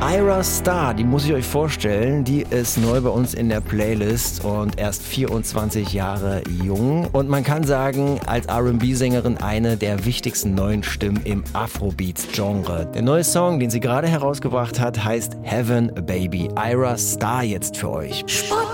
Ira Starr, die muss ich euch vorstellen, die ist neu bei uns in der Playlist und erst 24 Jahre jung. Und man kann sagen, als R&B-Sängerin eine der wichtigsten neuen Stimmen im Afrobeats-Genre. Der neue Song, den sie gerade herausgebracht hat, heißt Heaven Baby. Ira Starr jetzt für euch.